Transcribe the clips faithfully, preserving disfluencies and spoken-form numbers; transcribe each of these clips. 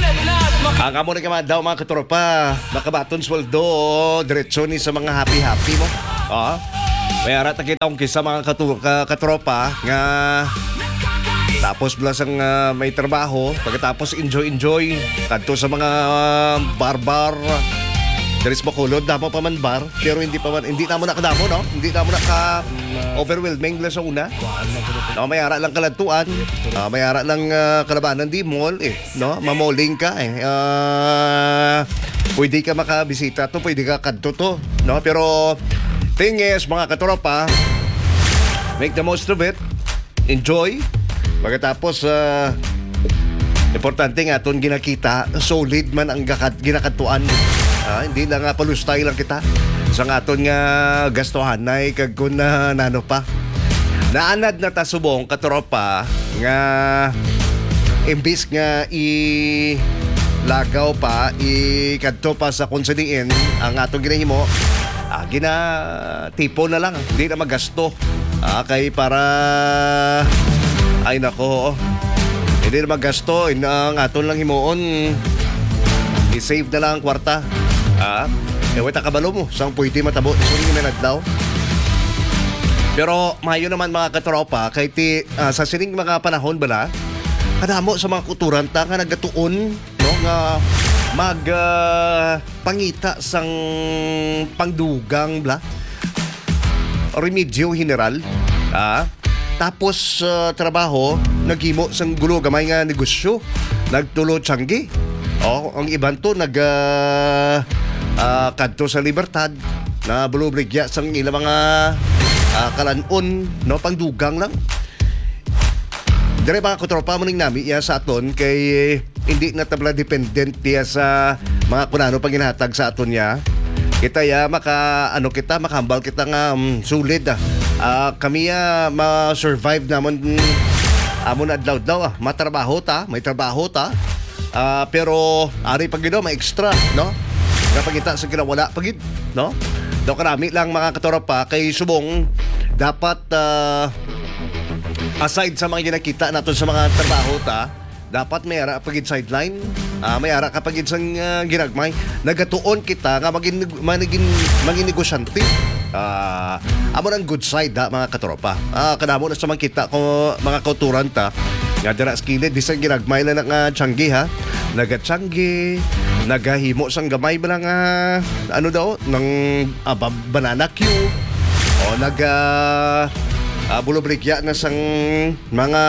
Ang amo na kaman daw mga katropa, makabaton sweldo, diretso ni sa mga happy-happy mo. Oo. May arat na kita kung kisa mga katu- ka- katropa nga tapos blasang uh, may trabaho, pagkatapos enjoy-enjoy kadto sa mga uh, bar-bar. Daris makulod, damo pa man bar, pero hindi pa man, hindi na mo nakadamo, no? Hindi na mo naka overwhelming lang sa una. No, may ara lang kaladtuan, uh, may ara lang uh, kalabanan di mall, eh, no? Mamoling ka, eh. Uh, pwede ka makabisita to, pwede ka kadto to, no? Pero thing is, mga katropa, make the most of it, enjoy. Pagkatapos, uh, importante nga itong ginakita, solid man ang gakat, ginakatuan. Ah, hindi lang nga palustay lang kita sa nga aton nga gastuhan na kag kun na nano pa. Naanad na ta subong katropa nga imbis nga i lagaw pa i kadto pa sa konsidiin ang atong ginahimo. Ah, gina tipo na lang, hindi na magasto. Ah, kay para ay nako. Hindi na magasto, ang aton lang himuon i-save na lang ang kwarta. Ah, eh, wait, kabalo mo. Saan pwede matabo? Sorry na nagdaw. Pero, mayo naman mga katropa, kahit uh, sa sining mga panahon bala, kadamo sa mga kuturan ta nga nagatuon, no, nga mag uh, pangita sang pangdugang bla. Remedyo general. Ah, tapos uh, trabaho, naghimo sang gulo gamay nga negosyo. Nagtulo tiyanggi. Oh, ang iban to nag uh, uh, kadto sa libertad na bulubligya sang ila mga uh, kalanon, no, pangdugang lang. Dire mga katropa mo ning nami iya sa aton kay eh, hindi na tabla dependent diya sa mga kunano pang ginhatag sa aton ya. Kita ya maka ano kita makahambal kita nga um, sulit ah. Uh, kami ya ma-survive namon mm, amon adlaw daw ah, matrabaho ta, may trabaho ta. Uh, pero ari pag gino may extra, no? Kapag kita sa kinawala pagid, no? Daw karami lang mga katropa kay subong dapat uh, aside sa mga ginakita naton sa mga trabaho ta, dapat may ara pagid sideline, uh, may ara kapag isang uh, ginagmay nagatuon kita nga magin manigin maging negosyante. Uh, amo ang good side da mga katropa. Ah, uh, kadamo na sa mga kita ko mga kauturan ta nga dira sa kilid di sa ginagmay na nga tiyanggi ha. Nagatiyanggi, nagahimo sang gamay ba nga ano daw ng uh, banana Q o naga uh, bulobligya na sang mga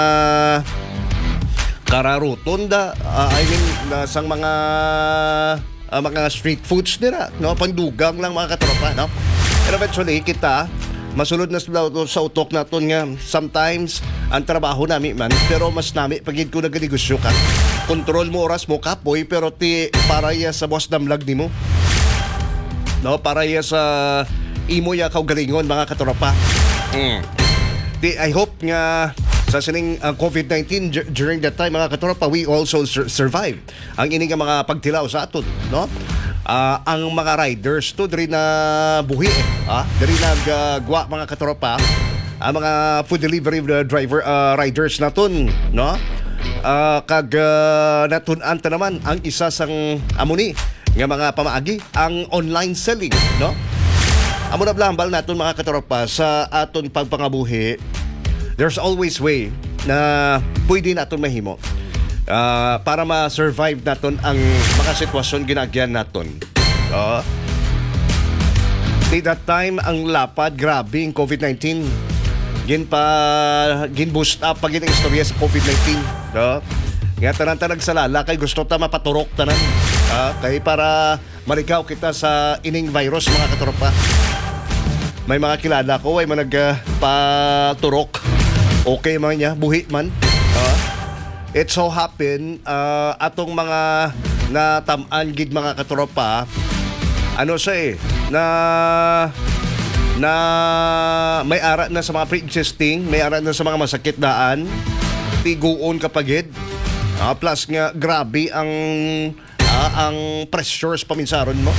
kararuton da uh, I mean na sang mga uh, mga street foods nila, no, pandugang lang mga katropa, no. Pero eventually kita masulod na sa utok naton nga sometimes ang trabaho nami man pero mas nami pagid ko nagnegosyo ka. Kontrol mo oras mo kapoy pero ti para ya sa boss damlag nimo. No, para ya sa imo ya kaugalingon mga katropa. Mm. Di I hope nga sa sining uh, covid nineteen dur- during that time mga katropa we also sur- survive. Ang ini nga mga pagtilaw sa aton, no? Uh, ang mga riders to diri na buhi eh, ah diri nagwa uh, mga katropa ang mga food delivery uh, driver uh, riders naton, no, uh, kag uh, natun-an ta naman ang isa sang amuni nga mga pamaagi ang online selling, no. Amo na blambal naton mga katropa sa aton pagpangabuhi. There's always way na pwede naton mahimo Uh, para ma-survive naton ang mga sitwasyon ginagyan naton. Uh, at that time, ang lapad, grabe ang covid nineteen. Gin pa, gin boost up pag ang istorya sa covid nineteen. Uh, nga tanan ta nagsalala kay gusto ta mapaturok tanan. Uh, kay para malikaw kita sa ining virus mga katropa. May mga kilala ko ay manag uh, paturok. Okay man niya, buhi man. Uh, It so happen, uh, atong mga natamaan gid mga katropa, ano siya eh, na, na may ara na sa mga pre-existing, may ara na sa mga masakit daan, tiguon kapagid, uh, plus nga grabe ang, uh, ang pressures paminsaron mo,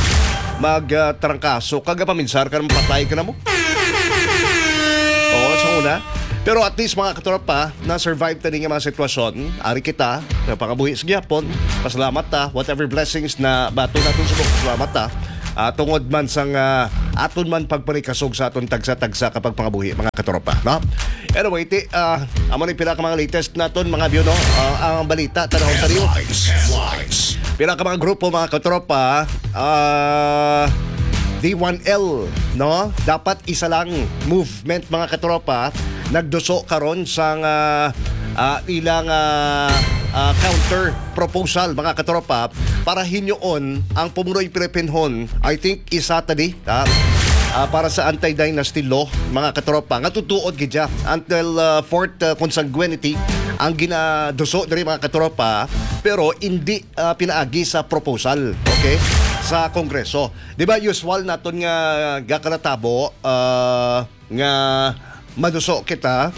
mag-trangkaso, uh, kaga paminsar ka naman patay ka na mo. Oo, sa una. Pero at least mga katropa, na-survive ta din nga mga sitwasyon. Ari kita, sa pangabuhi sa gyapon. Pasalamat ta, whatever blessings na bato natin subok, pasalamat ta. Uh, tungod man sang uh, aton man pagparikasog sa aton tagsa-tagsa kapag pangabuhi mga katropa, no? Anyway, ti, uh, amo ni pila ka mga latest naton mga view, no? Uh, ang balita tanawon tayo. Pila ka mga grupo mga katropa, uh, D one L, no? Dapat isa lang movement mga katropa, nagduso karon sang uh, uh, ilang uh, uh, counter proposal mga katropa para hinyoon ang pumunoy Pilipinhon. I think isa tadi uh, uh, para sa anti-dynasty law mga katropa nga tutuod gidya until uh, fourth uh, consanguinity ang ginaduso diri mga katropa, pero hindi uh, pinaagi sa proposal, okay, sa Kongreso. Di ba usual naton nga gakaratabo uh, nga maduso kita,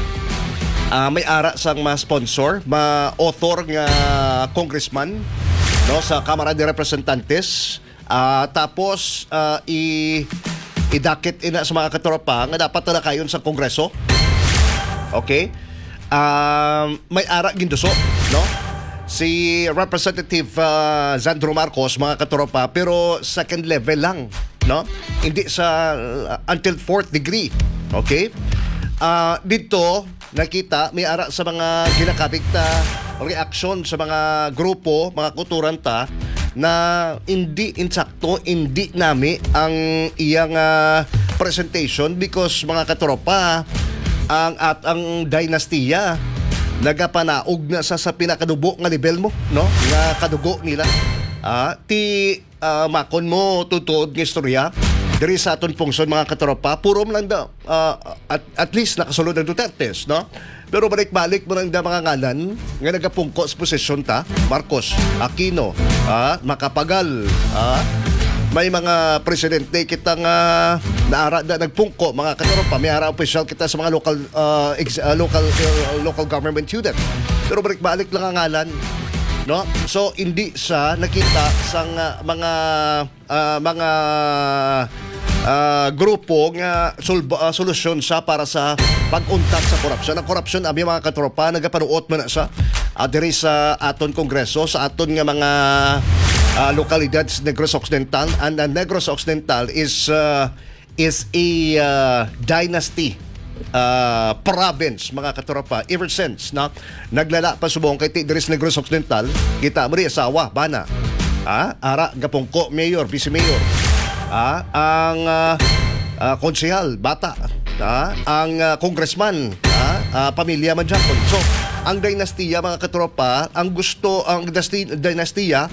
uh, may ara sang ma-sponsor, ma-author nga congressman, no, sa Kamara de Representantes, uh, tapos uh, i idakit ina sa mga katropa nga dapat na kayon sa Kongreso, okay. Um, may ara ginduso, no, si Representative uh, Sandro Marcos mga katropa, pero second level lang, no, hindi sa uh, until fourth degree, okay. Uh, dito nakita may ara sa mga ginakabig ta reaction sa mga grupo, mga kuturanta na hindi insakto, hindi nami ang iyang uh, presentation because mga katropa, ang at ang dynastiya nagapanaog na sa sa pinakadugo nga level mo, no, nga kadugo nila. Ah, ti uh, makon mo tutuod nga istorya diri sa aton pungson mga katropa, puro man lang da uh, at, at least nakasulod ng Dutertes, no. Pero balik-balik mo lang da mga ngalan nga nagapungko sa posisyon ta, Marcos, Aquino, ah, Macapagal, ah, may mga presidente kitang uh, naara na nagpungko mga katropa, may ara official kita sa mga local uh, ex, uh, local uh, local government unit. Pero balik-balik lang ang ngalan, no? So hindi sa nakita sang uh, mga uh, mga uh, grupo nga sul- uh, solusyon sa para sa pag-untat sa korupsyon. Ang korupsyon abi mga katropa nagapanuot man sa uh, diri sa aton Kongreso, sa aton nga mga Uh, lokalidad sa Negros Occidental, and uh, Negros Occidental is uh, is a uh, dynasty uh, province mga katropa ever since, no, naglala pa subong kay diri sa Negros Occidental kita mo ri asawa bana, ah, ara gapungko mayor, vice mayor, ah, ang uh, uh, konsehal bata, ah, ang uh, congressman, ah, uh, pamilya man Japon. So ang dynastiya mga katropa, ang gusto ang dynastiya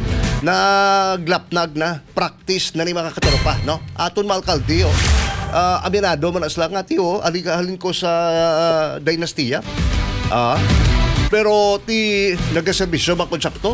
na glapnag na practice na ni mga katropa, no, aton maalkalde, oh, uh, aminado man asla nga tiyo alihalin ko sa uh, dynastiya, ah, pero ti nagaserbisyo ba konsakto,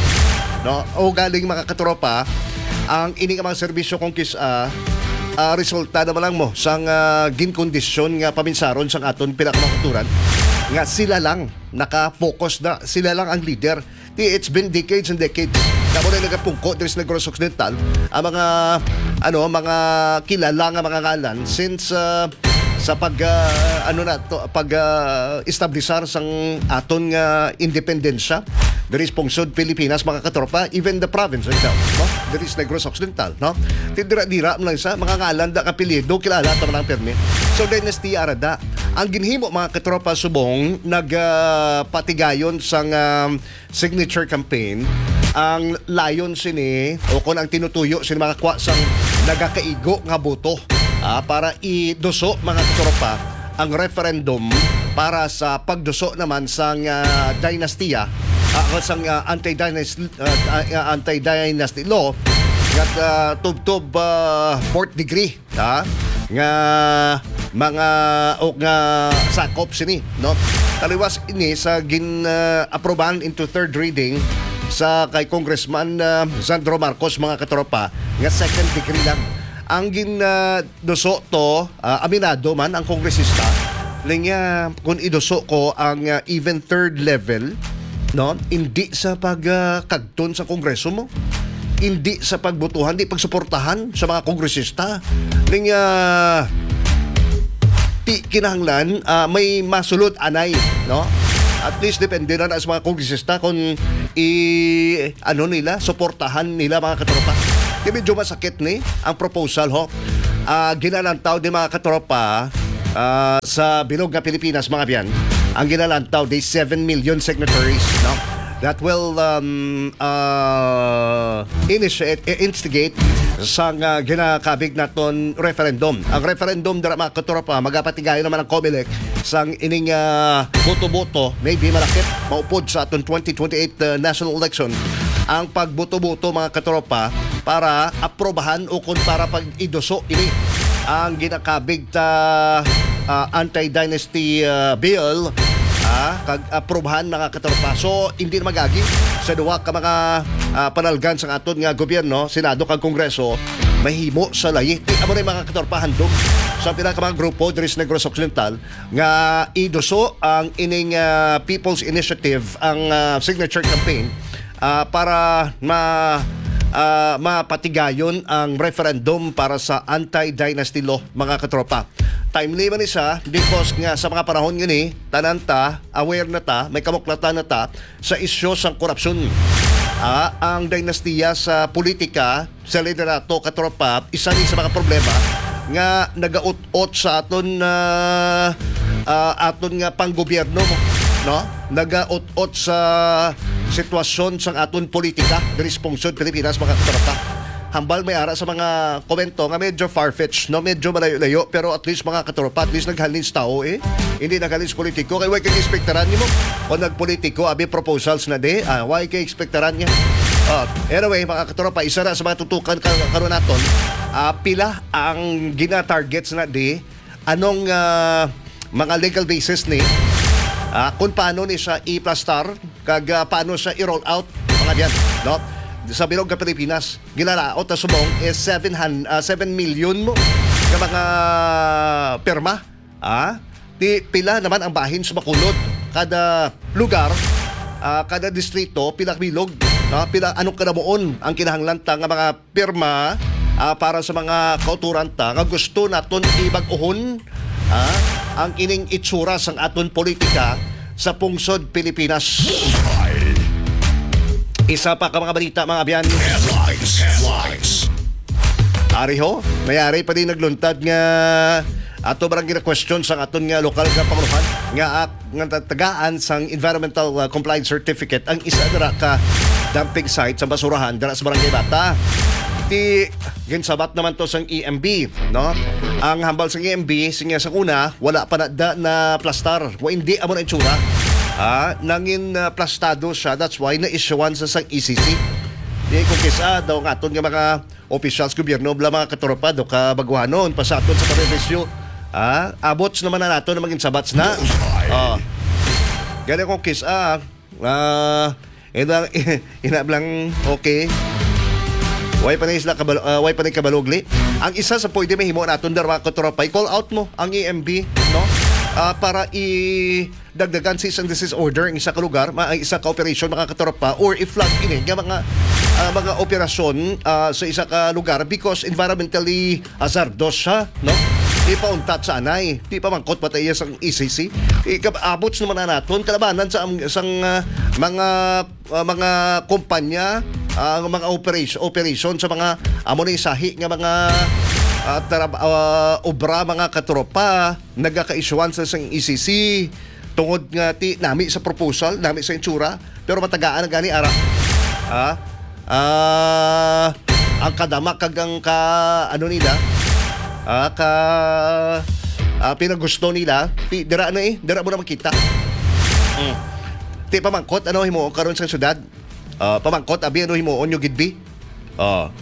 no, o galing mga katropa ang ini nga mga serbisyo kung kis uh, uh, resulta naman lang mo sang uh, ginkondisyon nga paminsaron sang aton pinakamakaturan nga sila lang naka-focus na, sila lang ang leader. It's been decades and decades kamo na nagapungko diri sa Negros Occidental ang mga ano mga kilala nga mga ngalan since uh, sa pag uh, ano na to, pag uh, establishar sang aton nga independensya diri sa pungsod Pilipinas mga katropa, even the province itself, no, diri sa Negros Occidental, no, tidira-dira man lang sa mga ngalan da kapilido kilala ta man ang permi. So dynasty arada ang ginhimo mga katropa subong nagpatigayon uh, sang uh, signature campaign ang layon sini o kung ang tinutuyo sini mga kwa sang nagakaigo nga boto, ah, para iduso mga katropa ang referendum para sa pagduso naman sang uh, dynastiya, uh, sang uh, anti-dynasty uh, uh, anti-dynasty law nga uh, tub-tub uh, fourth degree, ha, nga mga o nga sakop sini, no, taliwas ini sa gin uh, aprobahan into third reading sa kay Congressman uh, Sandro Marcos mga katropa nga second degree lang ang ginuso to, uh, aminado man ang kongresista linya kung iduso ko ang uh, even third level, no, hindi sa pagkagton uh, sa kongreso mo, hindi sa pagbutuhan, hindi pagsuportahan sa mga kongresista linya ti kinahanglan uh, may masulod anay, no? At least depende na sa mga kongresista kung i ano nila suportahan nila mga katropa. Di medyo masakit ni ang proposal ho. Uh, ginalantaw din mga katropa uh, sa bilog ng Pilipinas mga biyan. Ang ginalantaw di seven million signatories, no? That will um, uh, initiate, instigate sa uh, ginakabig naton referendum. Ang referendum dira mga katropa magapatigayon naman ang COMELEC sang ining uh, boto-boto maybe malakit maupod sa aton twenty twenty-eight uh, national election ang pagboto-boto mga katropa para aprobahan o kung para pag-idoso ini ang ginakabig ta uh, anti-dynasty uh, bill ah, kag-aprobahan mga katropa. So hindi na magagi sa duwa ka mga uh, panalgan sa aton nga gobyerno, Senado kag Kongreso mahimo sa layi. Di amo rin mga katropa handog sa pinaka mga grupo diri sa Negros Occidental nga idoso ang ining uh, People's Initiative ang uh, signature campaign uh, para ma uh, mapatigayon ang referendum para sa anti-dynasty law mga katropa. Timely man isa because nga sa mga panahon yun eh, tanan ta, aware na ta, may kamuklatan na ta sa isyo sang korupsyon. Ah, ang dinastiya sa politika, sa liderato, katropa, isa din sa mga problema nga nagaut-ot sa aton uh, uh, aton nga panggobyerno mo, no? Nagaut-ot sa sitwasyon sang aton politika diri sa pungsod Pilipinas mga katropa. Hambal may ara sa mga komento nga medyo far-fetched, no? Medyo malayo-layo, pero at least mga katropa, at least naghalins tao eh. Hindi naghalins politiko. Kaya why kay expectaran niyo mo? O nagpolitiko, abi proposals na de, ah, why kay expectaran niya? Uh, anyway, mga katropa, isa na sa mga tutukan karon naton, uh, pila ang gina-targets na de, anong uh, mga legal basis ni, uh, kung paano ni siya i-plastar, kag uh, paano siya i-roll out, mga diyan, no? Sa bilog ng Pilipinas, ginalaot na sumong is seven million mo ng mga perma. Ah? Di, pila naman ang bahin sa makulod. Kada lugar, ah, kada distrito, pila bilog. No? Pila anong kanamuon ang kinahanglan ng mga perma ah, para sa mga kauturan ta. Nga gusto naton ibag-uhon ah, ang ining itsura sang aton politika sa pungsod Pilipinas. Isa pa ka mga balita, mga abyan. Headlines, headlines. Ariho, mayari pa din nagluntad nga ato barang gina-question sa aton nga lokal nga panguluhan nga, nga tagaan sang environmental uh, compliance certificate ang isa dira ka dumping site sa basurahan dira sa Barangay Bata. Ti ginsabat naman to sang E M B, no? Ang hambal sang E M B sinya sa una wala pa na, da, na plastar. Wa hindi amo na itsura. Ah, nangin uh, plastado siya. That's why na-issuean sa sang E C C. Di kung kisa daw nga aton nga mga officials gobyerno bla mga katropa do ka baguhanon pa sa aton sa pagrevisyo. Ah, abots naman na nato na maging sabats na. Ah. Gani kung kisa ah, ina ina blang okay. Way pa na isla kabalo, uh, way pa na kabalogli. Ang isa sa pwede mahimo naton der mga katropa, i-call out mo ang E M B, no? Uh, para i-dagdagan si isang disease order ng isa ka lugar, ma- isa ka operation mga katropa, or i-flag in nga mga uh, mga operasyon uh, sa isa ka lugar because environmentally hazardous siya, no? Di pa untat sa anay, di pa mangkot patay sa E C C. Ikabots naman na naton kalabanan sa isang uh, mga uh, mga kumpanya, ang uh, mga operation operation sa mga amo ni sahi nga mga uh, tarab, uh, obra mga katropa nagaka-issuean sa isang E C C tungod nga ti nami sa proposal, nami sa insura, pero matagaan ang gani ara. Ah, uh, ang kadama kag ang ka ano nila, ah, ka uh, pinagusto nila, ti dira na eh, dira mo na makita. Mm. Ti pamangkot ano himo karon sa syudad? Uh, pamangkot abi ano himo onyo gidbi? Oh.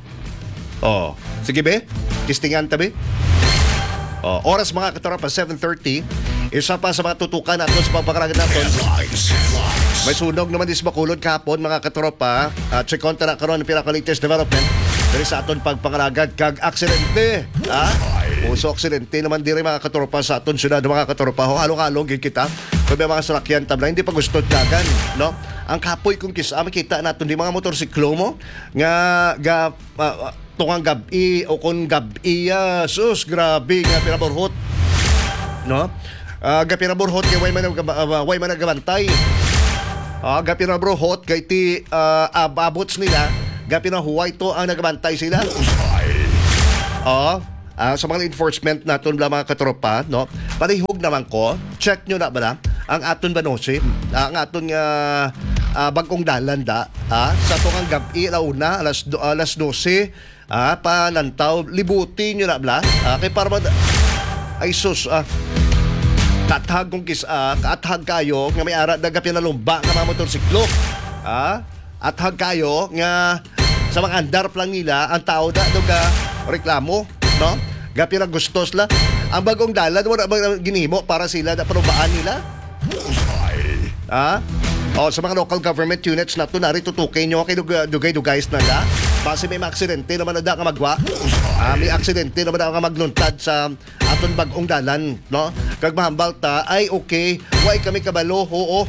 Oh, sige be. Kistingan tabi. Oh, oras mga katropa seven thirty. Isa pa sa mga tutukan natin sa pagpakaragan natin. May sunog naman din sa Bacolod kahapon mga katropa. At uh, check on tara karon ang pinaka-latest development diri sa aton pagpangaragad kag aksidente. Ha? Puso aksidente naman diri mga katropa sa aton syudad mga katropa. Halong-halong gid kita. Kung may mga salakyan tabla hindi pa gusto dagan, no? Ang kapoy kung kisa makita naton di mga motorsiklo mo nga ga uh, tungang gabi o kung gabi uh, sus grabe nga pinaborhot. no? Uh, gapi na burhot kay way man uh, way man nagabantay. Ah, gapi na burhot kay ti uh, ababots nila, gapi na huway to ang nagabantay sila. Oh, uh, sa mga enforcement naton bla mga katropa, no? Parihog naman ko, check nyo na ba na ang aton banosi, ang aton nga uh, uh, bagong dalan da, ah, sa tungang gabi launa alas do, alas dose, ah, palantaw libuti nyo na bla, ah, kay para mad- ay sus, ah, kathag kong kis, ah, kathag kayo nga may ara na gapi na lumba nga mga motorsiklo, ah, athag kayo nga sa mga andar lang nila ang tao da doga reklamo, no? Gapi na gustos la. Ang bagong dalan, wala bang ginimo para sila na panubaan nila? Ah? O, sa mga local government units na ito, nari tutukin nyo kay dugay-dugayos na da. Kasi may aksidente naman na da ka magwa. Ah, may aksidente naman na ka magluntad sa aton bagong dalan, no? Kag mahambal ta, ay okay, why kami kabalo, oo.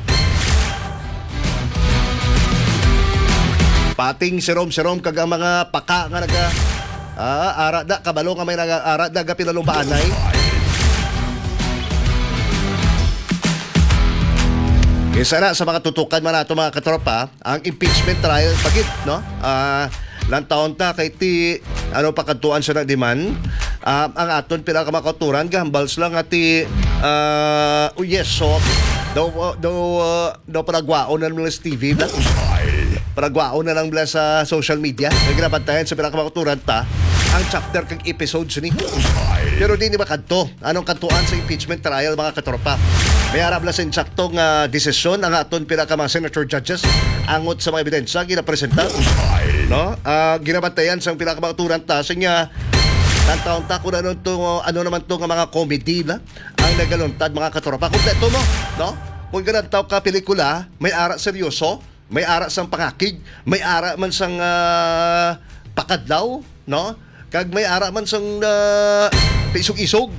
Pating sirom-sirom kag ang mga paka nga naga ah, ara da kabalo nga may naga ara da gapi na lumbaanay. Isa na sa mga tutukan man nato mga katropa, ang impeachment trial pagit, no? Ah, lang taon ta kay ti ano pakadtuan sa nagdiman. Uh, ang aton pinakamakaturan gahambals lang ati uh, oh yes, so daw daw uh, daw paragwaon na lang sa T V bla. Paragwaon na lang bla sa social media. Naginabantayan sa pinakamakaturan ta ang chapter kag episodes ni. Pero di ni ba kadto? Anong kantuan sa impeachment trial mga katropa? May arab la sa insaktong uh, desisyon ang aton pinaka mga senator judges angot sa mga ebidensya ginapresenta. No? Uh, ginabantayan sa pinakamakaturan ta sa niya tantaon ta kung ano, to, ano naman to nga mga comedy na ang nagaluntad mga katropa. Kompleto mo, no? Kung ganun tao ka pelikula, may ara seryoso, may ara sang pangakig, may ara man sang uh, pakadlaw, no? Kag may ara man sang uh, isog-isog.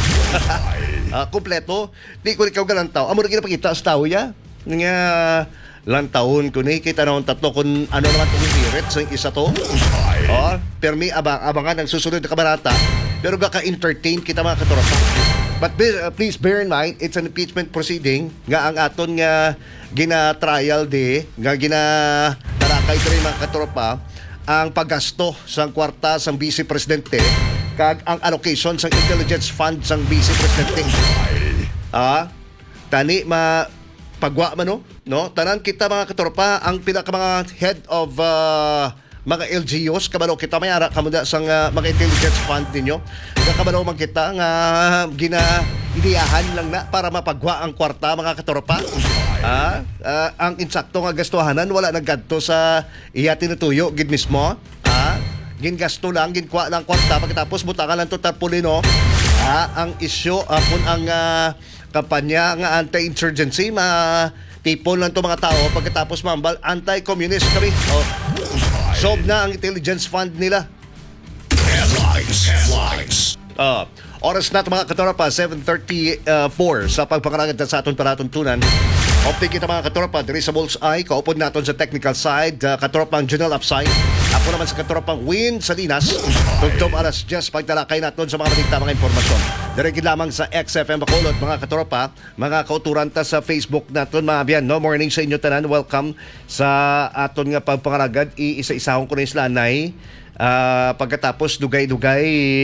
uh, kompleto. Di ko ikaw ganun tao. Amo na kinapakita sa tao ya. Nga lang taon ko ni kita naman tatlo kung ano naman itong hirit sa isa to. Oh, permi abang abangan ang susunod na kabarata. Pero gaka-entertain kita mga katropa. But uh, please bear in mind, it's an impeachment proceeding nga ang aton nga gina-trial de, nga gina-tarakay rin mga katropa, ang paggasto sang kwarta sang Vice Presidente kag ang allocation sang intelligence fund sang Vice Presidente. Ah, tani ma pagwa man no, no? Tanan kita mga katropa ang pinaka mga head of uh, mga L G Us kabalo kita may ara kamuda sang uh, mga intelligence fund ninyo. Kabalo man kita nga gina ideyahan lang na para mapagwa ang kwarta mga katropa. Ah, uh, ang insakto nga gastuhanan wala naggadto sa iya tinutuyo gid mismo. Ah, gingasto lang ginkwa lang kwarta pagkatapos butangan lang to tarpaulino. Ah, ang isyu uh, kung ang uh, kampanya nga anti-insurgency ma tipon lang to mga tao pagkatapos mambal anti-communist kami. Oh. Sob na ang intelligence fund nila. Headlines. Headlines. Uh, oras na ito mga katropa, seven thirty-four sa pagpangaragad sa aton paratuntunan. Optik kita mga katropa, diri sa Bullseye, kaupod natin sa technical side, uh, katropang Janelle Upside. Ako naman sa katropang Win Salinas. Tugtog alas diyes, pagtalakay natin sa mga balita, mga impormasyon. Dirigid lamang sa X F M Bacolod, mga katropa, mga kauturan ta sa Facebook natin, mga biyan. No morning sa inyo tanan, welcome sa aton nga pagpangaragad. Iisa-isahon ko na islanay. Uh, pagkatapos, dugay-dugay,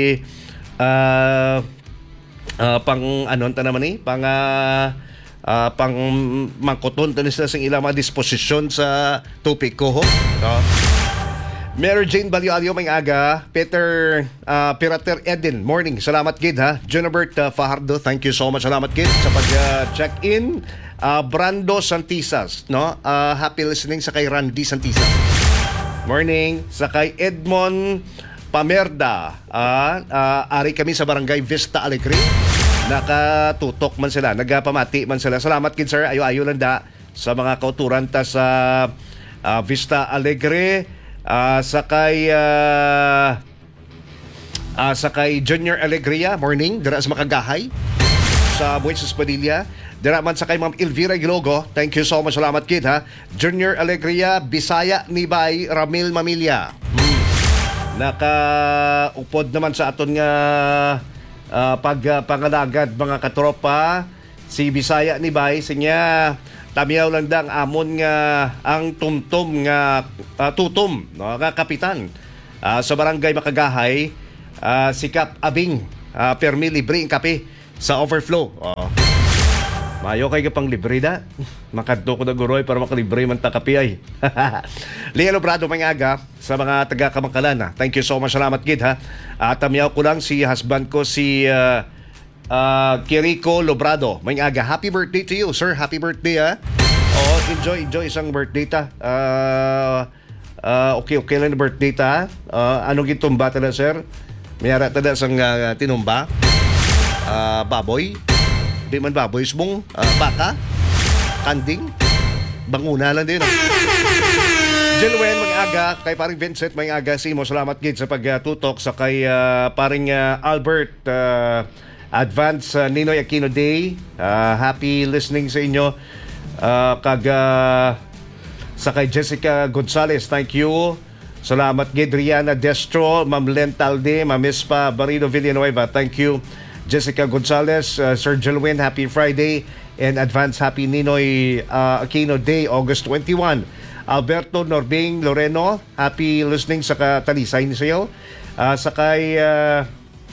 uh, uh, pang anon ta naman eh, pang... Uh, Uh, pang mangkuton tanis na sa ilang mga disposisyon sa topic ko ho. So, Mary Jane Balyoalyo may aga, Peter uh, Pirater Eden, morning. Salamat gid ha. Junibert uh, Fajardo, thank you so much. Salamat gid sa pag-check-in. Uh, Brando Santisas, no? Uh, happy listening sa kay Randy Santisas. Morning sa kay Edmond Pamerda. Uh, uh, ari kami sa Barangay Vista Alegre. Nakatutok man sila, nagpamati man sila. Salamat kid sir, ayo-ayo lang da sa mga kauturan ta sa uh, Vista Alegre, uh, sa kay uh, uh, sa kay Junior Alegria, morning, dira sa Makagahay, sa Buenos Padilla. Dira man sa kay Ma'am Elvira Gilogo, thank you so much, salamat kid ha. Junior Alegria, Bisaya Nibay, Ramil Mamilya. Hmm. Naka-upod naman sa aton nga uh, pag uh, pangalagad mga katropa si Bisaya ni Bay sinya tamiyaw lang dang amon nga ang tumtum nga uh, tutom no nga kapitan uh, sa barangay Makagahay uh, si Kap Abing uh, permi libre ang kape sa overflow. Oh. Mayo kay pang libre da. Makadto ko na guroy para makalibre man ta kape ay. Leo Brado mangaga sa mga taga Kamangkalan. Thank you so much. Salamat gid ha. At tamiyaw ko lang si husband ko si uh, uh, Kiriko Lobrado. Mangaga. Happy birthday to you, sir. Happy birthday ha. Oh, enjoy enjoy isang birthday ta. Uh, uh, okay okay lang na birthday ta. Uh, ano gitumba ta na, sir? Mayara ta na sang uh, tinumba. Uh, baboy. Di man baboy, subong, uh, baka, kanding, banguna lang din. No? Jilwen, mga aga, kay paring Vincent, mga aga, si mo, salamat gid sa pagtutok sa kay uh, paring uh, Albert, uh, Advance uh, Ninoy Aquino Day. Uh, happy listening sa inyo. Uh, kag, uh, sa kay Jessica Gonzalez, thank you. Salamat gid, Rihanna Destro, Ma'am Len Talde, Ma'am Mispa Barino Villanueva, thank you. Jessica Gonzalez, uh, Sir Jelwin, happy Friday and advance happy Ninoy uh, Aquino Day, August twenty-first. Alberto Norbing Loreno, happy listening sa katalisay ni sayo. Uh, sa kay uh,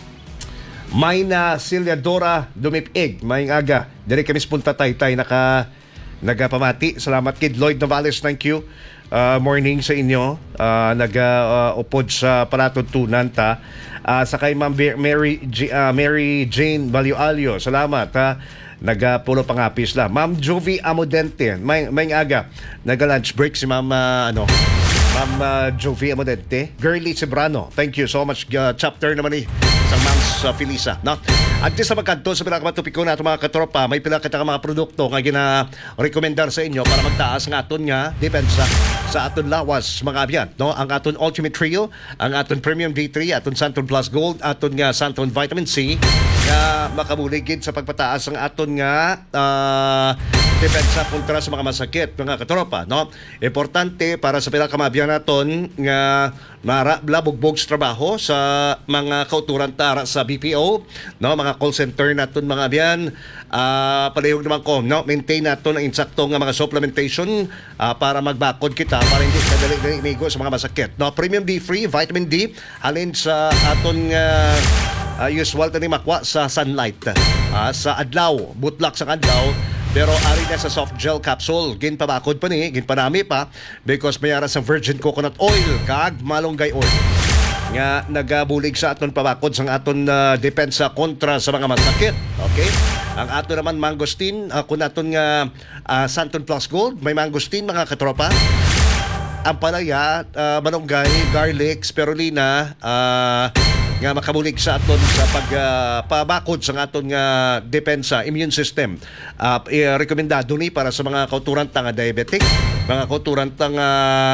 Mayna Ciliadora Dumipig, maying aga. Diri kami punta taytay naka nagapamati. Salamat kid Lloyd Navales, thank you. Uh, morning sa inyo. Uh, Nag-upod uh, sa palatuntunan ta. Uh, sa kay Ma'am Mary, G, uh, Mary Jane Balyoalio, salamat ha. Nagapulo pangapis la. Ma'am Jovi Amodente, may, may aga. Naga-lunch break si Ma'am uh, ano, Ma'am uh, Jovi Amodente. Girly Cebrano, thank you so much. Uh, chapter naman ni sa Ma'am uh, Felisa. No? At sa magkanto sa pinakamatupiko na ito mga katropa, may pila kita mga produkto nga gina-recommendar sa inyo para magtaas ng aton nga depensa sa aton lawas mga abyan. No? Ang aton Ultimate Trio, ang aton Premium D three, aton Santon Plus Gold, aton nga Santon Vitamin C nga makabuligid sa pagpataas ng aton nga uh, depensa kontra sa mga masakit mga katropa. No? Importante para sa pinakamabyan naton nga marabla bugbog sa trabaho sa mga kauturan tara sa B P O, no? Mga call center naton mga abyan. Uh, palihog naman ko, no? Maintain naton ang insakto nga mga supplementation uh, para magbakod kita para hindi kadali-dali imigo sa mga masakit. No? Premium D three, Vitamin D halin sa aton uh, uh, usual tani makwa sa sunlight uh, sa adlaw, butlak sa adlaw. Pero ari na sa soft gel capsule, ginpabakod pa ni, ginpanami pa because mayara sa virgin coconut oil kag malunggay oil nga nagabulig sa aton pabakod sa aton uh, depensa kontra sa mga masakit. Okay? Ang aton naman mangosteen, uh, kung aton nga uh, Santon Plus Gold, may mangosteen mga katropa. Ang palaya, uh, malunggay, garlic, spirulina, uh, nga makabulig sa aton sa pagpabakod uh, sa aton nga depensa immune system. Uh, i-rekomendado ni para sa mga kauturan nga diabetic, mga kauturan nga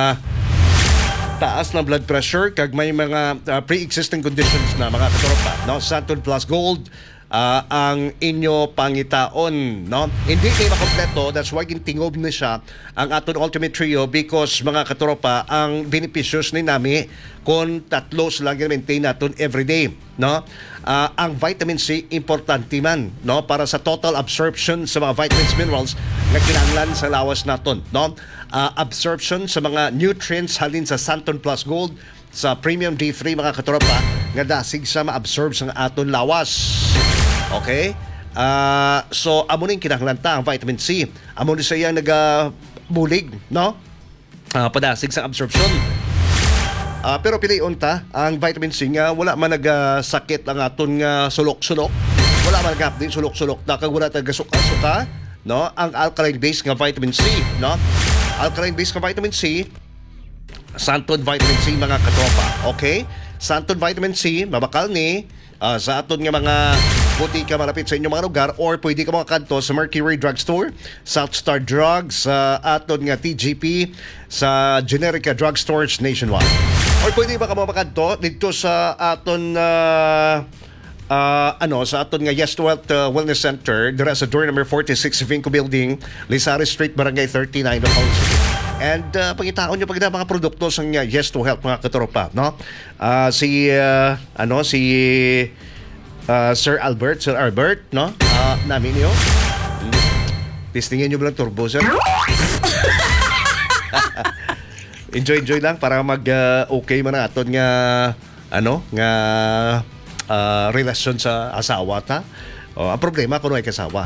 taas ng blood pressure kag may mga uh, pre-existing conditions na mga katropa. No? Santon Plus Gold uh, ang inyo pangitaon, no? Hindi kayo makompleto, that's why gintingob ni siya ang aton Ultimate Trio because mga katropa ang beneficios ni nami kung tatlo sila maintain naton everyday, no? Uh, ang vitamin C importante man, no, para sa total absorption sa mga vitamins minerals na kinahanglan sa lawas naton, no? Uh, absorption sa mga nutrients halin sa Santon Plus Gold, sa Premium D three mga katropa nga dasig sa ma-absorb sa aton lawas. Okay? Uh, so amo ning kinahanglan ta ang vitamin C. Amo ni siya nagabulig, no? Uh, padasig sa absorption. Uh, pero piliyon ta ang vitamin C nga wala man nagasakit ang aton nga sulok-sulok. Wala man nagap din sulok-sulok na kag wala taga-suka-suka, no? Ang alkaline base nga vitamin C, no? Alkaline base nga vitamin C, Santon Vitamin C mga katropa. Okay? Santon Vitamin C, mabakal ni uh, sa aton nga mga butika malapit sa inyong mga lugar or pwede ka mga kanto sa Mercury Drugstore, Southstar Drugs, sa uh, aton nga T G P, sa Generica Drugstores nationwide. Or pwede ba ka mga kanto dito sa aton uh, uh, ano sa aton nga Yes to Health uh, Wellness Center, dira sa door number forty-six Vinco Building, Lizares Street, Barangay thirty-nine, Davao City. And uh, pangitaon nyo pag mga produkto sa uh, Yes to Health mga katropa, no? Uh, si uh, ano si ah, Sir Albert, Sir Albert, no? Ah, namin niyo. Hmm. Testingin niyo ba lang turbo, sir? enjoy enjoy lang para mag uh, okay man ang aton nga ano nga uh, relasyon sa asawa ta. Oh, ang problema kuno ay kasawa.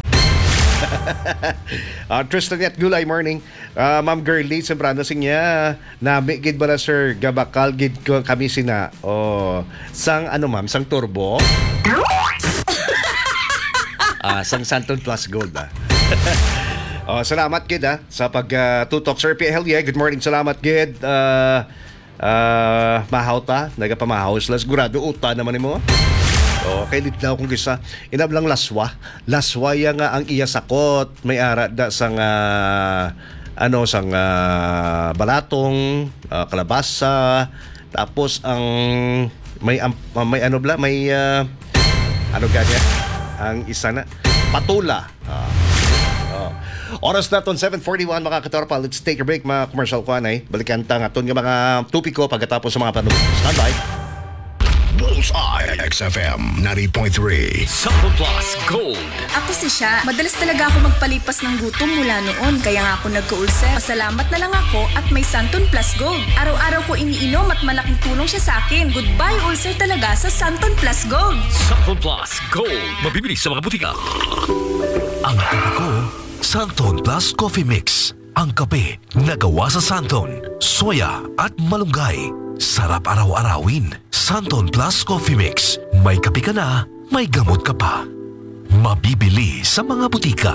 uh, Tristan at Gulay morning. Uh, Ma'am Girlie sembrano sing niya nami gid bala sir gabakal gid ko kami sina. Oh, sang ano ma'am, sang turbo. Ah, sang Santon Plus Gold ah. Oh, salamat gid ah, sa pagtutok uh, Sir P. Helia. Good morning, salamat gid. Uh, uh, mahaw ta, nagapamahaw sila. Sigurado uta naman mo. Oh, kay dit na akong gisa. Inablang laswa. Laswa ya nga ang iya sakot. May ara da sang uh, ano sang uh, balatong, uh, kalabasa, tapos ang may um, may ano bla, may uh, ano ganyan? Ang isa na patula. Uh, oh. Oras naton seven forty-one mga katorpa. Let's take a break mga commercial ko anay. Balikan ta aton nga mga tupiko pagkatapos sa mga panahon. Standby. Bullseye X F M ninety point three. Sample Plus Gold. Ako si Sha. Madalas talaga ako magpalipas ng gutom mula noon. Kaya nga ako nagka-ulcer. Pasalamat na lang ako at may Santon Plus Gold. Araw-araw ko iniinom at malaking tulong siya sa akin. Goodbye ulcer talaga sa Santon Plus Gold. Sample Plus Gold. Mabibili sa mga butika. Ang kape ko, Santon Plus Coffee Mix. Ang kape na gawa sa Santon, soya at malunggay. Sarap araw-arawin. Santon Plus Coffee Mix. May kape ka na, may gamot ka pa. Mabibili sa mga butika.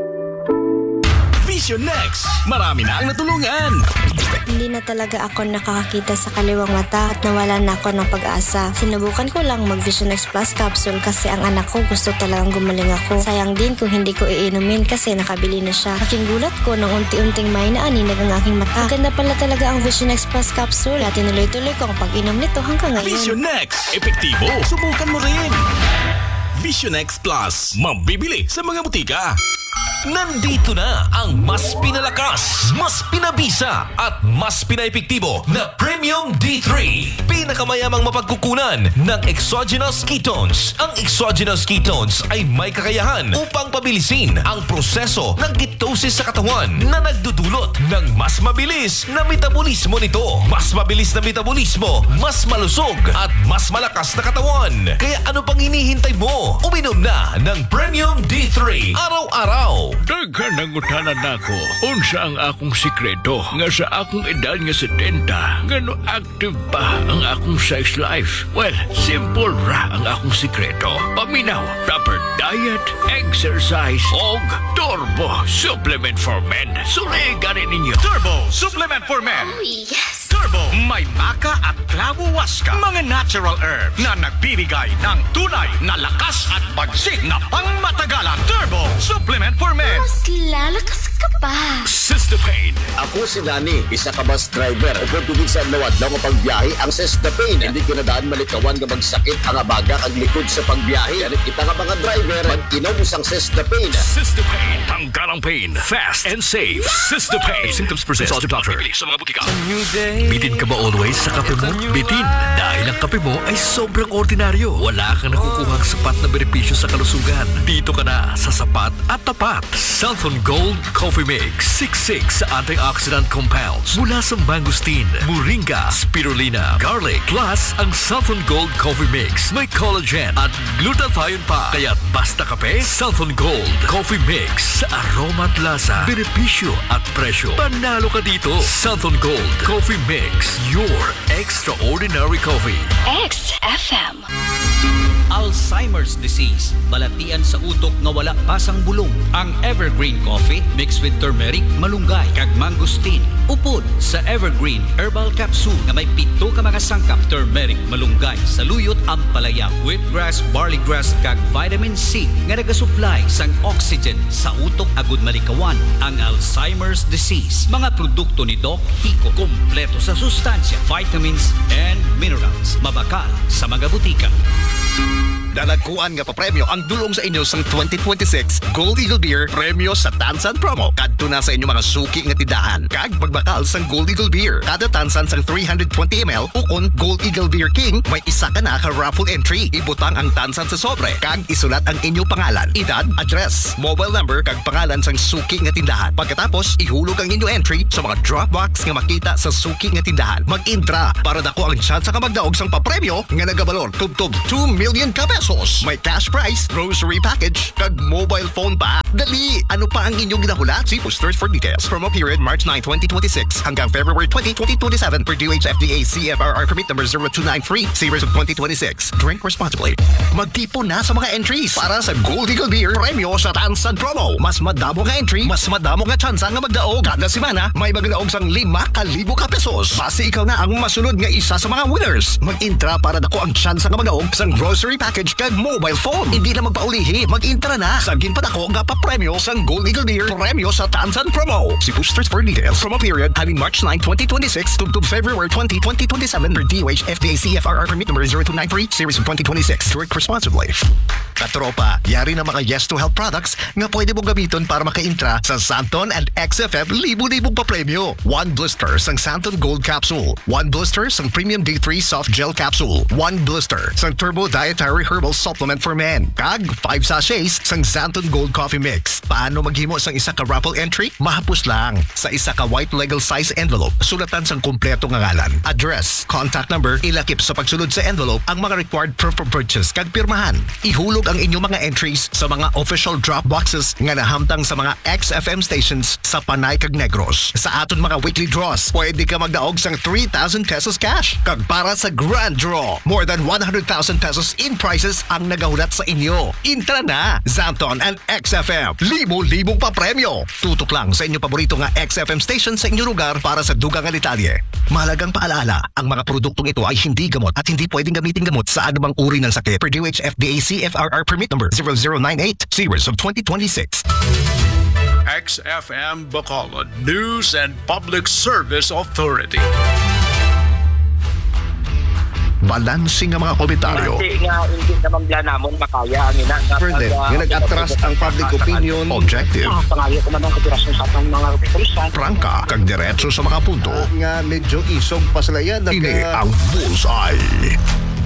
Vision Next. Marami na ang natulungan. Hindi na talaga ako nakakakita sa kaliwang mata at nawala na ako ng pag-asa. Sinubukan ko lang mag Vision X Plus capsule kasi ang anak ko gusto talagang gumaling ako. Sayang din kung hindi ko iinumin kasi nakabili na siya. Aking gulat ko nang unti-unting may naaninag ang aking mata. Maganda pala talaga ang Vision X Plus capsule at tinuloy-tuloy ko ang pag-inom nito hanggang ngayon. Vision Next. Epektibo. Subukan mo rin. Vision X Plus. Mabibili sa mga butika. Nandito na ang mas pinalakas, mas pinabisa at mas pinaepektibo na Premium D three. Pinakamayamang mapagkukunan ng exogenous ketones. Ang exogenous ketones ay may kakayahan upang pabilisin ang proseso ng ketosis sa katawan na nagdudulot ng mas mabilis na metabolismo nito. Mas mabilis na metabolismo, mas malusog at mas malakas na katawan. Kaya ano pang hinihintay mo? Uminom na ng Premium D three araw-araw. Daghan ang utanan nako. Unsa ang akong sikreto nga sa akong edad nga setenta ngano active pa ang akong sex life? Well, simple ra ang akong sikreto. Paminaw, proper diet, exercise, og Turbo Supplement for Men. Suliganin ninyo. Turbo Supplement for Men. Oh, yes! Turbo, may maka at clavo waska. Mga natural herb na nagbibigay ng tunay na lakas at bagsik na pangmatagalan. Turbo Supplement for Men. Mas lalakas ka pa. System-Pain. Ako si Danny, isa ka bus driver. O kung tugig sa lawad lang ang pagbiyahe, ang System-Pain. Hindi ko na daan malikawan nga magsakit ang abaga kag likod sa pagbiyahe. Yan kita nga mga driver, mag-inom isang System-Pain. System-Pain. Tanggal ang pain. Fast and safe. System-Pain. Symptoms present. Consult your doctor. Bibili sa mga butika. Bitin ka ba always sa kape mo? Bitin. Dahil ang kape mo ay sobrang ordinaryo. Wala kang nakukuhang sapat na benepisyo sa kalusugan. Dito ka na sa sapat at tapat. Santon Gold Coffee Mix. sixty-six antioxidant compounds mula sa mangosteen, moringa, spirulina, garlic. Plus, ang Santon Gold Coffee Mix may collagen at glutathione pa. Kaya't basta kape, Santon Gold Coffee Mix. Sa aroma at lasa, benepisyo at presyo. Panalo ka dito. Santon Gold Coffee Mix. Your extraordinary coffee. X F M. Alzheimer's disease, balatian sa utok nga wala pasang bulong. Ang Evergreen Coffee mixed with turmeric, malunggay, kag mangosteen. Upod sa Evergreen Herbal Capsule nga may pito ka mga sangkap, turmeric, malunggay, saluyot, ampalaya, wheatgrass, barleygrass, kag vitamin C nga nagasupply sang oxygen sa utok agud malikawan ang Alzheimer's disease. Mga produkto ni Doc Hico, kompleto sa sustansya, vitamin vitamins and minerals. Mabakal sa mga butika. Dalakuan nga pa premyo ang dulong sa inyo sang twenty twenty-six Gold Eagle Beer Premyo sa Tansan Promo. Kadto na sa inyo mga suki nga tindahan. Kag magbakal sang Gold Eagle Beer. Kada tansan sang three hundred twenty milliliters ukon Gold Eagle Beer King, may isa ka na ka raffle entry. Ibutang ang tansan sa sobre. Kag isulat ang inyong pangalan, edad, address, mobile number kag pangalan sang suki nga tindahan. Pagkatapos, ihulog ang inyong entry sa mga drop box nga makita sa suki nga tindahan. Mag-intra para dako ang chance ka magdaog sang papremyo nga nagabalor tubtob two million ka pesos. May cash prize, grocery package, kag mobile phone pa. Dali! Ano pa ang inyong ginahulat? See posters for details. Promo period March ninth, twenty twenty-six hanggang February twentieth, twenty twenty-seven per D O H F D A C F R R permit number zero two nine three, series of twenty twenty-six. Drink responsibly. Magtipo na sa mga entries para sa Gold Eagle Beer Premyo sa Tansan Promo. Mas madamo nga entry, mas madamo nga tsansa nga magdaog. Kada semana, may magdaog sang lima kalibo ka pesos. Basi ikaw na ang masunod nga isa sa mga winners. Mag-intra para dako ang tsansa nga magdaog sang grocery package kag mobile phone. Hindi na magpaulihi, mag-intra na. Sagin pa dako nga pa-premyo sang Gold Eagle Beer Premyo sa Tansan Promo. See posters for details. Promo period having March ninth, twenty twenty-six to February twentieth, twenty twenty-seven per D O H F D A C F R R permit number zero two nine three, series of twenty twenty-six. Drink responsibly. Katropa, yari na mga Yes to Health products nga pwede mong gamiton para maka-intra sa Santon and X F M libo-libong pa-premyo. One blister sang Santon Gold Capsule. One blister sang Premium D three Soft Gel Capsule. One blister sang Turbo Dietary Herbal Supplement for Men. Kag five sachets sang Santon Gold Coffee Mix. Paano maghimo sang isa ka raffle entry? Mahapos lang. Sa isa ka white legal size envelope, sulatan sang kumpleto nga ngalan, address, contact number, ilakip sa pagsulod sa envelope ang mga required proof of purchase kag pirmahan. Ihulog ang inyong mga entries sa mga official drop boxes nga nahamtang sa mga X F M stations sa Panay kag Negros. Sa aton mga weekly draws, pwede ka magdaog sang three thousand pesos cash. Kag para sa grand draw, more than one hundred thousand pesos in prizes ang nagahulat sa inyo. Intra na! Santon and X F M. Libo-libong pa premyo. Tutok lang sa inyong paborito nga X F M station sa inyong lugar para sa dugang nga detalye. Mahalagang paalala, ang mga produktong ito ay hindi gamot at hindi pwedeng gamitin gamot sa anumang uri ng sakit. Per D O H F D A C F R R permit number zero zero nine eight, series of twenty twenty-six. X F M Bacolod News and Public Service Authority. Balansing ang mga komentaryo. Kasi nga, hindi naman bla namon makaya ang ina. Further, nga nag-atras ang public opinion. Objective. Ah, pangayo ko man ang kapirasyon sa atong mga pulisan. Prangka, kag diretso sa mga punto. Ah, nga medyo isog pa sila yan. Ini Nagka- ang Bullseye.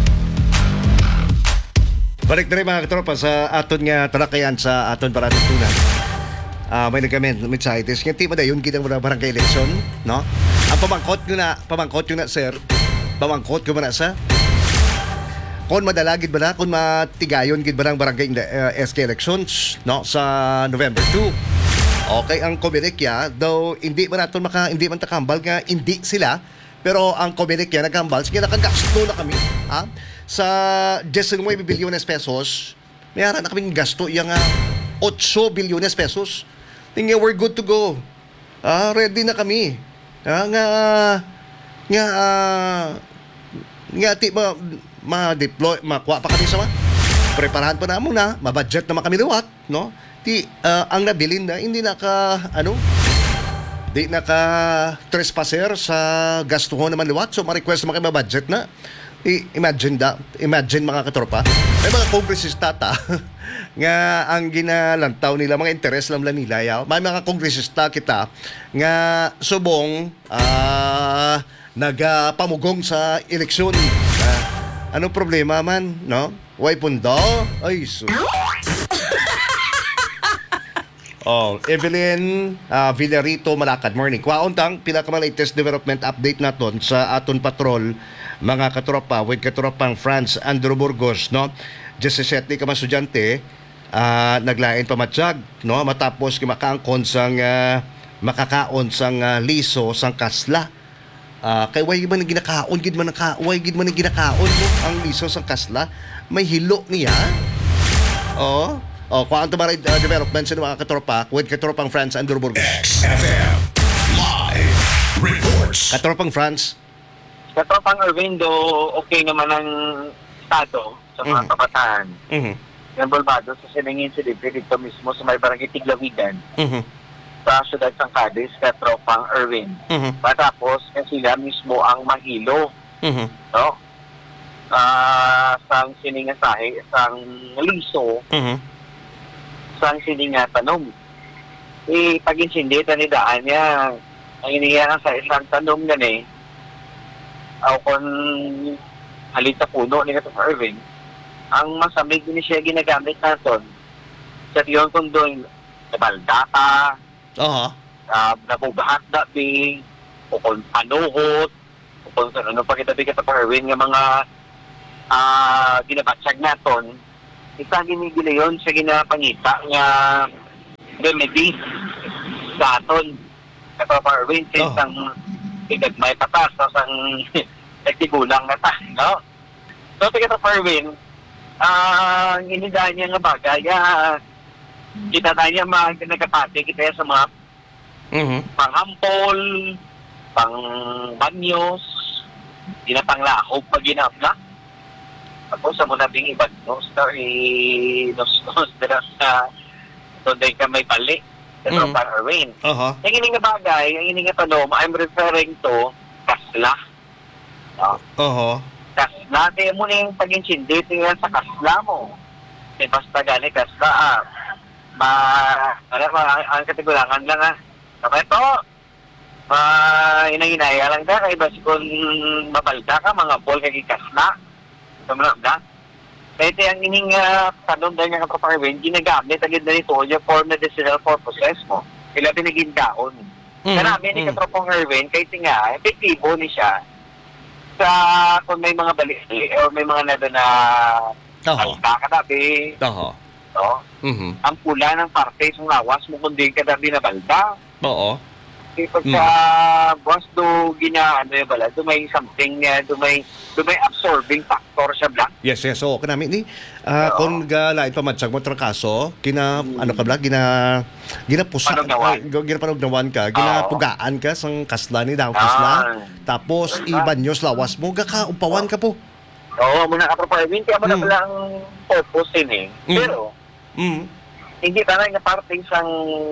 Balik na rin mga katropa sa aton nga talakayan sa aton parating tunan. Ah, may nag-comment mensahe tis nga ti ba dayon kita muna barangay election, no? Ang pamangkot ko na, pamangkot ko na sir. Pamangkot ko man na sa. Kung madalagid ba na, kung matigayon gid ba ng barangay uh, S K elections, no, sa November two. Okay, ang Comelec ya, though hindi man naton maka hindi man takambal nga hindi sila, pero ang Comelec ya nagambal sige nakagasto na kami, ha? Sa nineteen bilyones pesos, mayara na kaming gasto yang uh, eight bilyones pesos. Tingnan we're good to go. Ah, ready na kami. Ah, nga nga uh, nga ti ma, ma-deploy, makuha pa kami sa mga preparahan pa na muna, mabudget naman kami liwat, no? Ti uh, ang nabilin na hindi naka ano di naka trespasser sa gasto ko naman liwat, so ma-request naman kayo ma-budget na. I, imagine da, imagine mga katropa, may mga kongresista ta nga ang ginalantaw nila, mga interes lang nila yaw. May mga kongresista kita nga subong ah uh, nagapamugong sa eleksyon. Uh, ano problema man, no? Way pundo? Ay, sus. Oh, Evelyn uh, Villarito, Malacad. Morning. Kwauntang pila ka mga latest development update naton sa aton patrol mga katropa with katropang France Andrew Burgos, no? seventeen ka mga estudyante uh, naglain pa matiyag, no? Matapos kimakaangkon sang uh, makakaon sang uh, liso sang kasla. Uh, kay way gid man ginakaon gid man ka way gid man ginakaon mo ang liso sang kasla, may hilo niya. Oh. Oh, kung ba rin uh, developments ng mga katropa with katropang France Andrew Burgos. X F M Live Reports. Katropang France. Katropang Arvindo, okay naman ang estado sa mga Mhm. kabataan. Mhm. Yan Balbado sa Siningin City, dito mismo sa may barangay Tiglawigan, Mhm. sa syudad ng Cadiz, Katropang Erwin. Mhm. Matapos, yan sila mismo ang mahilo Mhm. No? Ah, sang siningasahe, sang liso, Mhm. sang siningatanom. Eh, pag insindi, tanidaan niya, ang iniyan sa isang tanom gan eh, o kung halit sa puno ni Kato Irving, ang masamig ni siya ginagamit naton. Sa tiyon kung doon, nabalda ka, Oho. uh, nabubahat na bing, o kung panuhot, o kung ano pa kita bigay Kato Irving, ng mga uh, ginabatsag naton, isa ginigili yun sa ginapangita nga remedy sa aton. Kato Irving, Oh. since ang igagmay patas, ang nagtigulang na ta, no? So, tika Kato Irving, ah, uh, inidaan niya nga bagay, ah, kita tayo niya mga nagkapati, kita sa mga Mhm. panghampol, pang banyos, ginapanglahob pag ginapla. Ako sa muna bing ibag nos, sorry, nos nos, dira sa tunday ka may balik, sa Mhm. mm. Irving. Oho. Ang ini nga bagay, ang ini nga tanom, I'm referring to kasla. No? Oho. Kasla, tayo mo na yung pag-insindi, tayo sa kasla mo. Eh, basta gani kasla, ah, ma, ano, ma, ang katigulangan lang, ah, kapag ito, ma, inang-inaya lang ka, kaya basi kung mabalda ka, mga bol kagi kasla, sumunod na. Kaya ito yung ining uh, tanong dahil nga Kato Irving, ginagamit agad na nito yung for medicinal purposes mo. Kaya pinagindahon. Mm, Karami ni mm. Kato Irving, kahit nga, epektibo ni siya sa kung may mga balik o may mga nado na Oho. alta katabi, Oho. no? Mhm. Ang pula ng parte ng lawas mo kundi katabi na balda. Oo. Kasi pag sa buwas do gina ano yung bala, do may something, uh, do may do may absorbing factor siya bla. Yes, yes. So, kanami ni ah, Oo. kung galain pa madsag mo trakaso, kina ano ka bla, gina ginapusa Panugnawan. ah, ginapanugnawan ka, ginapugaan ka sang kasla ni daw Ah. kasla. Tapos ibanyos lawas mo gaka upawan ka po. Oo, muna ka pa Irving, kaya mo na Mm. pala ang purpose din eh. Mm. Pero, Mm. hindi talaga nga parting sang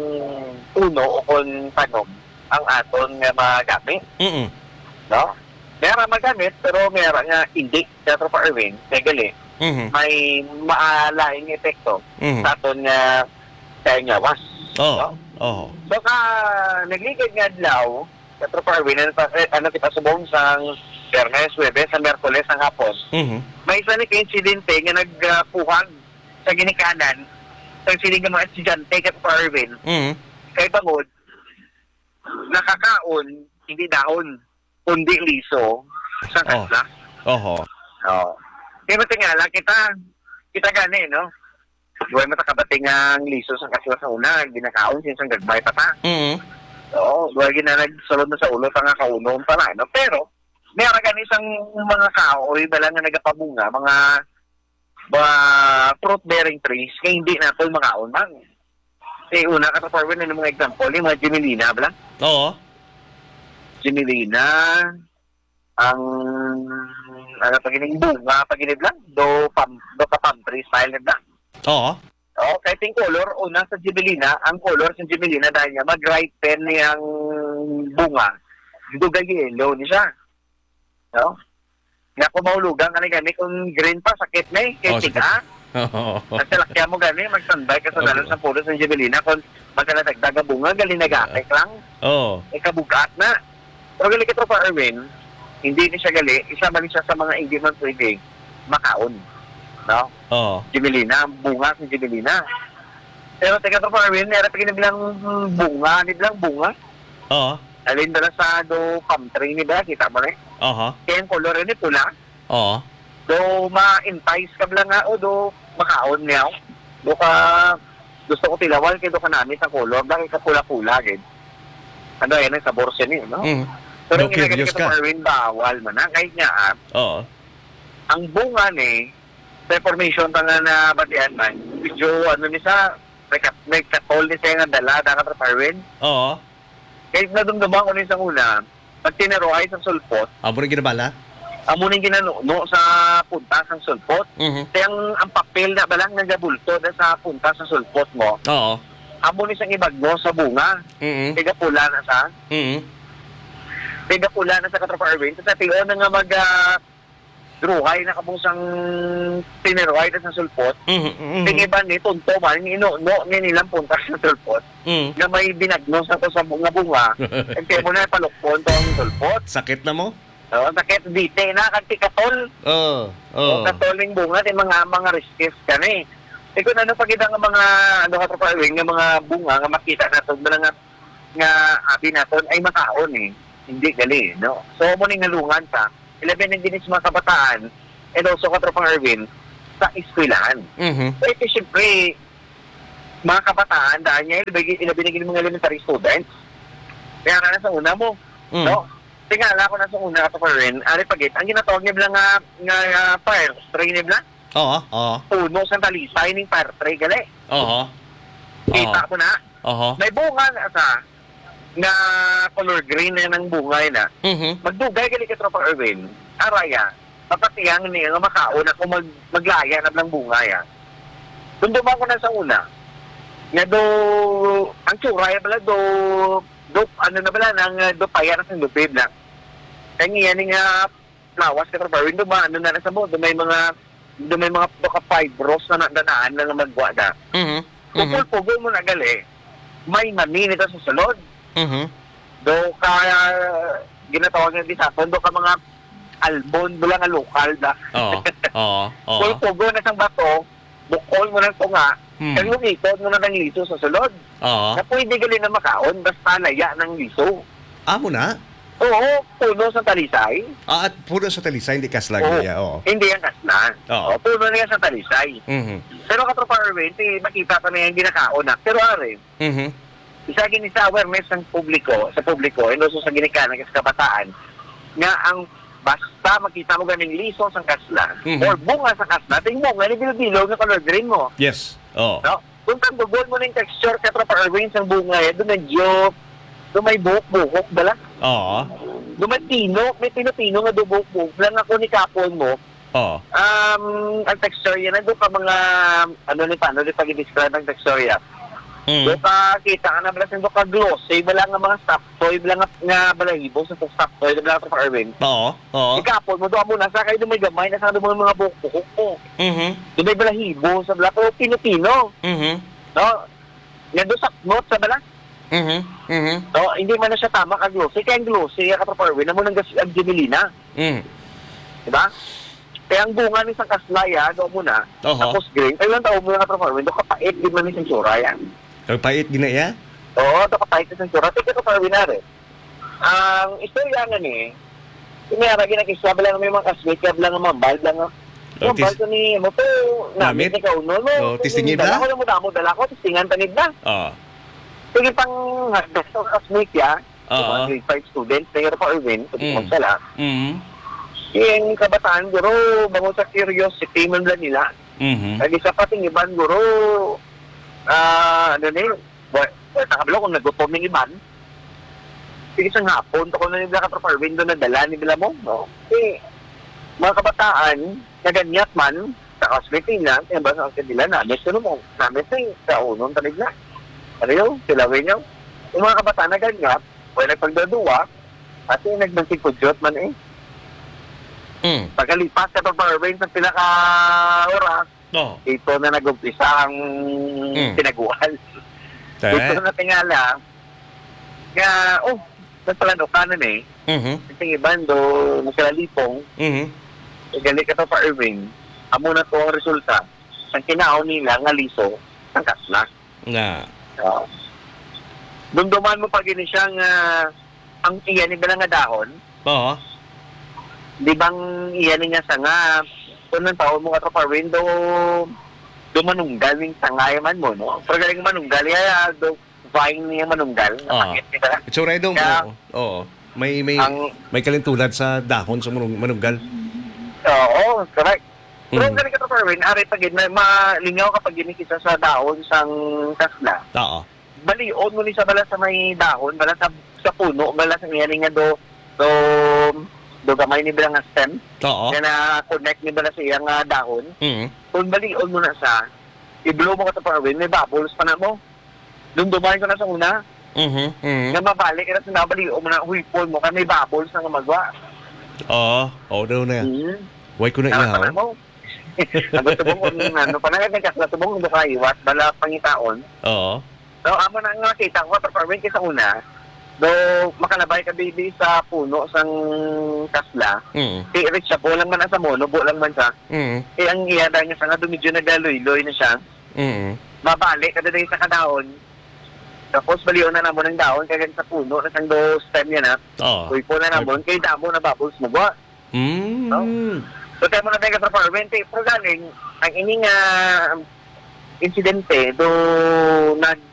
puno o kung tanom ang aton nga magamit. Mm. No? Meron magamit, pero meron nga hindi. Kaya pa Irving, kaya gali, Mhm. may maalaing epekto Mhm. sa aton nga kaya nyawas. Oh. No? Oh. So, ka nagligid nga adlaw, kaya pa Irving, ano, pa- eh, ano kita subong sang Biyernes, Huwebes, sa Merkules, ang hapon, Mhm. may isa ni ka-insidente nga nagpuhan sa ginikanan sa siling ng mga estudyante kay pa Irving. Mhm. Kay bangod, nakakaon, hindi daon, kundi liso sa Oh. kasla. Oho. Oo. Kaya matingala, kita, kita gani, no? Duway matakabating ang liso sa kasla sa una, ginakaon, sinsang gagbay pa ta. Mhm. Oo, duway ginanagsulod na sa ulo, sa nga kaunom pala, no? Pero, meron gani isang mga kaoy, bala nga nagapabunga, mga mga fruit-bearing trees, kaya hindi natin makaon man. Eh, una ka sa Irving, ng mga example, yung mga Gemelina, bala? Oo. Gemelina, ang ano pagining bunga paginid lang do pam do ka palm tree style na. Oo. Oh, kahit yung color una sa Gemelina, ang color sa Gemelina dahil niya mag-ripen niyang bunga. Dito yellow ni siya. No? Nga kung mahulugan ka na gani kung green pa sakit na eh. Kaya Oh, tika. Oo. At salakya mo gani, magtandbay ka sa dalan sa pulo sa Gemelina kung magkalatagdag ang bunga, gali nag-atek lang. Oo. Eh, kabugat na. Pero gali ka pa Irving, hindi ni siya gali, isa man siya sa mga hindi man pwede makaon. No? Oo. Gemelina, bunga sa Gemelina. Pero teka to pa Irving, meron pa kinibilang bunga, nibilang bunga. Oo. Alin dala sa do palm tree ni ba, kita mo na eh. Aha. Kaya yung color ni pula, Oo. do ma-entice ka lang nga o do makaon niya. Do ka, gusto ko tilawal kaya do ka namin sa color, dahil ka pula-pula agad. Ano yan, ang sabor siya niyo, no? Mhm. Pero Do ginagaling curious ka ka. sa Irving, bawal man na. Kahit nga, ah, Oo. ang bunga ni, sa information pa nga na batian man, medyo ano ni sa, may, kat- may katol ni siya nga dala, dakat sa Irving. Oo. Kahit nadumdumang ko ni sa una, pag tinaroay sa sulpot, Amo rin ginabala? amo nang ginano sa punta sa sulpot. Mhm. Kaya ang, ang papel na balang nagabulto na sa punta sa sulpot mo, Oo. amo ni siyang ibag mo sa bunga. Mhm. Kaya pula na sa. Mhm. pagapula na sa Katropa Erwin, sa tiyo na nga mag uh, druhay na kabusang tiniruhay na sa sulpot. Mhm. Tingiban ni tunto man, ino, no, ni nilang punta sa sulpot. Mm. Na may binagnos na to sa bunga bunga. Kaya mo na palukpon to ang sulpot. Sakit na mo? So, sakit dite na, kanti katol. Oo. O Oh. katoling bunga, di mga mga riskis ka na eh. Ikaw na ano pagkita nga mga, ano ka Katropa Erwin, nga mga bunga, nga makita natin, na nga, nga abi natin, ay makaon eh. Hindi gali, no? So, mo ning nalungan sa, ilabi ng dinis mga kabataan, and also Katropa Erwin, sa eskwelahan. Mhm. So, ito syempre, mga kabataan, dahil niya, ilabi, ilabi ng mga elementary students, kaya na sa una mo, Mm. no? Tingala ko na sa una Katropa Erwin, ari pagit, ang ginatawag niya bilang nga, nga uh, fire spray niya bilang, Oo. Oo. puno sa talisay ng fire spray gali. Oo. Kita ko na, Oo. may bunga na sa, na color green na ng bunga na. Mhm. Magdugay gali ka Tropa Erwin, araya, papatiyang niya nga makaon ako mag, maglaya na ng bunga ya. Tunduman ko na sa una, nga do, ang tsura ya pala do, do, ano na pala, nang uh, do paya na sa lupib na. Kaya nga nga, lawas ka Tropa Erwin, do ba, ano na nasa mo, do may mga, do may mga do ka fibros na nandanaan na magwa na. Mhm. Kung Mhm. pulpugo mo na gali, may mani nito sa sulod. Mhm. Do ka, ginatawag nga di sa atin, do ka mga albon, bula nga lokal da. Oo. Oo. Oo. Pulpugo na sang bato, bukol mo ng tunga, Hmm. kaya lumikod mo na ng liso sa sulod. Oo. Na pwede gali na makaon, basta laya ng liso. Amo na. Oo, puno sa talisay. Ah, at puro sa talisay, hindi kaslag Oo, niya. Oo. hindi yan kaslan. Oo. Oo, puno na yan sa talisay. Mhm. Pero Katropa Erwin, ti makita pa na yan, hindi nakaon na. Pero ari, Mhm. isa gini sa awareness ng publiko, sa publiko, and also sa ginikanan sa kabataan, nga ang basta makita mo ganing liso sa kasla, Mhm. or bunga sa kasla, tingin mo, nga ni bilo-bilo nga color green mo. Yes. Oo. No? Kung kang dugol mo ng texture, Katropa Erwin, sa bunga, eh, doon may job, doon may buhok-buhok, bala? Oo. Doon may tino, may tino-tino nga doon buhok-buhok. Lang ako ni kapon mo, Oo. um, ang texture yan, nandun pa mga, ano ni paano, ni pag-describe ang texture yan. Mm. Doon ka kita ka na bala sa ka glossy, bala nga mga stop toy, bala nga, nga balahibo sa stop toy, bala nga Katropa Erwin. Oo. Oo. Ikapon mo doon mo na, sa kayo doon may gamay, nasa doon mga buhok-buhok mo. Mhm. Doon may balahibo sa bala, pero tino-tino. Mhm. No? Nga doon sa knot sa bala. Mhm. Mhm. No? Hindi man na siya tama ka glossy, kaya ang glossy, ka Katropa Erwin, na mo nang gas ang ginilina. Mhm. Diba? Kaya ang bunga ni sa kaslaya, doon mo na, Oho. tapos green, kaya lang tao mo na Katropa Erwin, doon kapait, di man ni sensura yan. Ang pait ginaya? Oo, doon kapait ni sensura. Tika Katropa Erwin na rin. Ang istorya nga ni, Kunyara, ginakisya lang may mga kasmate, kaya lang ang mambal lang ang Oh, mambal tis- ko ni, ano to, namit Namit? ni kauno, no? Oh, tistingin Dala ba? ko lang mo damo, dala ko, tistingan tanid na. Oo. Sige pang hagdas ng kasmate ya, Oo. mga grade five students, na Katropa Erwin, kung Mm. sala. Mhm. Yung kabataan, guro, bango sa curiosity man lang nila. Mhm. Lagi sa pating iban, guro, ah, ano na yun, well, nakabalo kung nagutom ng iban, sige sa hapon, to ko na nila Katropa Erwin, doon nadala nila mo, no? Kasi, mga kabataan, na ganyak man, sa cosmate nila, kaya ba sa cosmate nila, namin sino mo, namin sa'yo, sa unong tanig na. Ano yun, silawin nyo. Yung mga kabataan na ganyak, o nagpagdaduwa, at yung nagmantigkudyot man eh. Mm. Pagkalipas ka Katropa Erwin sa pinaka oras, Oo. dito na nag-umpisa ang Mm. tinaguan. Eh? Dito na tingala, nga, oh, nagpalano kanan eh. Mhm. Kasi iban do, nagkalalipong, Mhm. gali ka to pa Irving, amo na to ang resulta. Ang kinao nila, nga liso, ang kasla. Nga. Uh, Dumduman mo pag ini siya nga, ang iyan ni nga dahon, Oo. di bang iyan niya sa nga, kung nang taon mo ka to pa window, dumanunggal ng sangay man mo, no? Pero galing manunggal, ya, do, vine niya manunggal, Oo. napakit nila. Itsura dong. Kaya- Oo. Oo. May may Ang- may kalintulad sa dahon sa manung- manunggal. Oo, correct. Pero Mm. galing ka to pa rin, ari pag na malingaw kapag ginikita sa dahon sang kasla. Oo. Balion mo ni sa bala sa may dahon, bala sa, sa puno, bala sa nga nga do, do, do gamay ni bala nga stem, Oo. nga na-connect ni bala sa iyang nga dahon. Mhm. Kung balion mo na sa, i-blow mo ka to pa rin, may bubbles pa na mo. Doon dumahin ko na sa una, Mhm. Mhm. Nga mabalik, at nabalik o na huipon mo, kaya may bubbles na magwa. Oo. Oo daw na. Hmm. Why ko na Tama ihaw? mo. Nagtubong kung ano, panagagas na tubong mo kaiwat, bala pangitaon. Oo. So, amo na nga nakita ko, performance sa una, do makalabay ka baby sa puno sang kasla. Mm. Si Rich siya, bulang man na sa mono, bulang man siya. Mm. Eh, ang iyada niya sa nga, medyo nagaloy-loy na siya. Mm. Mabalik, kada dahil sa kadaon. Tapos, baliw na namon ng daon, kaya sa puno, na sang do stem yan na. Oo. Uy po na namon, kay damo na bubbles mo ba? Mm. So, tayo mo na tayo sa performance. Eh, pero galing, ang ining uh, insidente, do nag